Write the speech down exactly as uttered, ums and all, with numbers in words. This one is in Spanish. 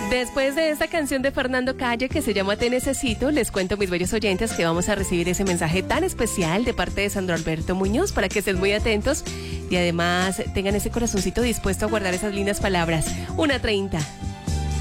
Después de esta canción de Fernando Calle que se llama Te Necesito, les cuento, mis bellos oyentes, que vamos a recibir ese mensaje tan especial de parte de Sandro Alberto Muñoz para que estén muy atentos y además tengan ese corazoncito dispuesto a guardar esas lindas palabras. una treinta.